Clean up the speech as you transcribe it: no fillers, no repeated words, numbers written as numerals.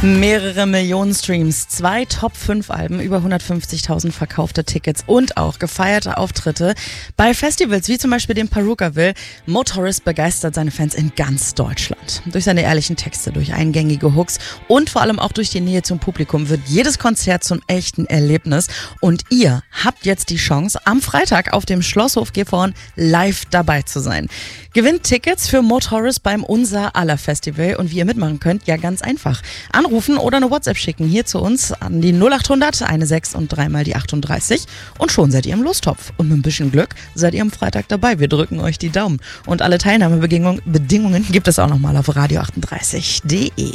Mehrere Millionen Streams, 2 Top-5-Alben, über 150.000 verkaufte Tickets und auch gefeierte Auftritte bei Festivals wie zum Beispiel dem Perukaville. Motorist begeistert seine Fans in ganz Deutschland. Durch seine ehrlichen Texte, durch eingängige Hooks und vor allem auch durch die Nähe zum Publikum wird jedes Konzert zum echten Erlebnis. Und ihr habt jetzt die Chance, am Freitag auf dem Schlosshof Gifhorn live dabei zu sein. Gewinnt Tickets für Motorist beim Unser aller Festival und wie ihr mitmachen könnt, ja ganz einfach. Anrufen oder eine WhatsApp schicken hier zu uns an die 0800 16 und 3 mal die 38 und schon seid ihr im Lostopf. Und mit ein bisschen Glück seid ihr am Freitag dabei. Wir drücken euch die Daumen. Und alle Teilnahmebedingungen gibt es auch nochmal auf radio38.de.